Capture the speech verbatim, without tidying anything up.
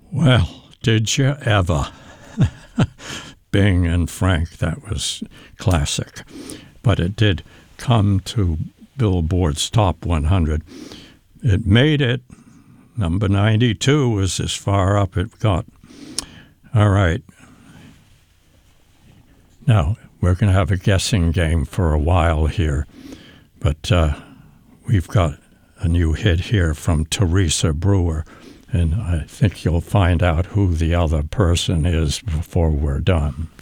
Well, did you ever? Bing and Frank, that was classic. But it did come to Billboard's Top one hundred. It made it. Number ninety-two was as far up it got. All right. Now, we're going to have a guessing game for a while here. But uh, we've got a new hit here from Teresa Brewer. And I think you'll find out who the other person is before we're done.